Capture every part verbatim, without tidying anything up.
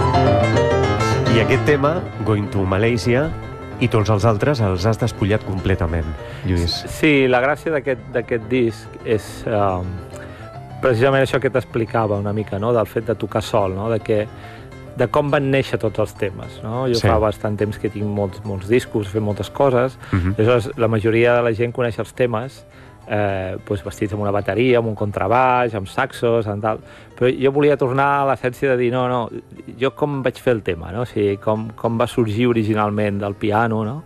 I aquest tema, Going to Malaysia, i tots els altres els has despullat completament, Lluís. Sí, la gràcia d'aquest disc és uh, precisament això que t'explicava una mica, no? Del fet de tocar sol, no? De, que, de com van néixer tots els temes. No? Jo sí. fa bastant temps que tinc molts, molts discos, he fet moltes coses, uh-huh. Llavors la majoria de la gent coneix els temes eh, doncs vestits amb una bateria, amb un contrabaix, amb saxos, amb tal. Però jo volia tornar a l'essència de dir, no, no, jo com vaig fer el tema, no? O sigui, com, com va sorgir originalment del piano, no?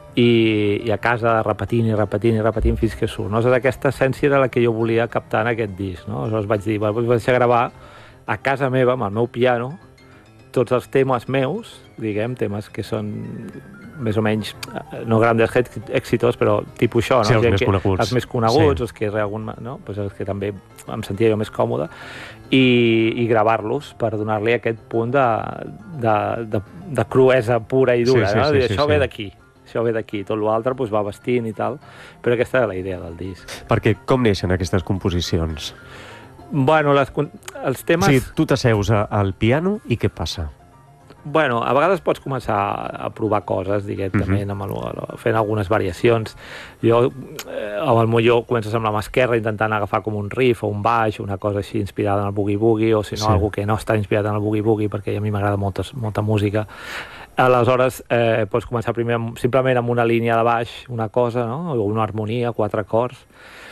I, i a casa repetint i repetint i repetint fins que surt. No? Aquesta essència era la que jo volia captar en aquest disc. No? Aleshores vaig dir, vaig deixar gravar a casa meva, amb el meu piano, tots els temes meus, diguem, temes que són més o menys, no grandes èxitos, però tipus això, no? Sí, els més coneguts. Els més coneguts, sí. els, que algun, no? pues els que també em sentia jo més còmode, i, i gravar-los per donar-li aquest punt de, de, de, de cruesa pura i dura. Sí, sí, no? Sí, sí, això sí. ve d'aquí. Això ve d'aquí, tot l'altre doncs, va vestint i tal, però aquesta era la idea del disc. Perquè com neixen aquestes composicions? Bueno, les, els temes... O sigui, tu t'asseus al piano i què passa? Bueno, a vegades pots començar a provar coses, directament, uh-huh. amb el, fent algunes variacions. Jo, eh, amb el molló, comences amb la mà esquerra intentant agafar com un riff o un baix, una cosa així inspirada en el boogie-boogie, o si no, sí. algú que no està inspirat en el boogie-boogie, perquè a mi m'agrada molta, molta música. Aleshores, eh, pots començar primer amb, simplement amb una línia de baix, una cosa, no? O una harmonia, quatre acords,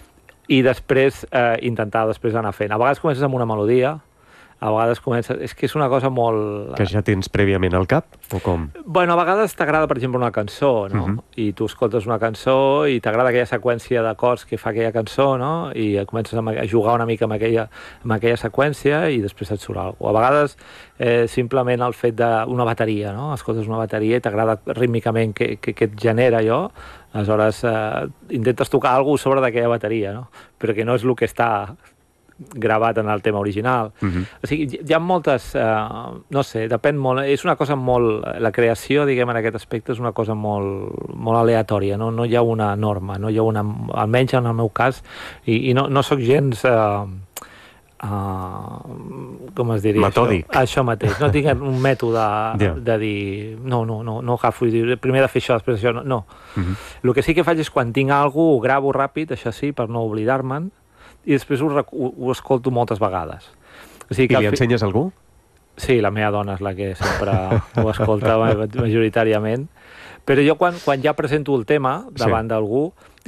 i després eh, intentar després anar fent. A vegades comences amb una melodia, a vegades comences... És que és una cosa molt... Que ja tens prèviament al cap, o com? Bueno, a vegades t'agrada, per exemple, una cançó, no? Uh-huh. I tu escoltes una cançó i t'agrada aquella seqüència d'acords que fa aquella cançó, no? I comences a jugar una mica amb aquella, amb aquella seqüència i després et surt alguna cosa. A vegades, eh, simplement el fet d'una bateria, no? Escoltes una bateria i t'agrada rítmicament que, que, que et genera allò, aleshores eh, intentes tocar alguna cosa sobre d'aquella bateria, no? Però que no és el que està gravat en el tema original. Uh-huh. O sigui, hi ha moltes... Eh, no sé, depèn molt... És una cosa molt... La creació, diguem, en aquest aspecte és una cosa molt, molt aleatòria, no? No hi ha una norma, no hi ha una... Almenys en el meu cas, i, i no, no sóc gens... Eh, uh, com es diria? Metòdic. Això, això mateix. No tinc un mètode yeah. de dir... No, no, no, no agafo i dir... Primer de fer això, després això... No. no. Uh-huh. El que sí que faig és quan tinc alguna cosa, ho gravo ràpid, això sí, per no oblidar-me'n, i després ho, ho, ho escolto moltes vegades. O sigui que I li ensenyes a algú? Sí, la meva dona és la que sempre ho escolta majoritàriament. Però jo quan, quan ja presento el tema davant sí. d'algú,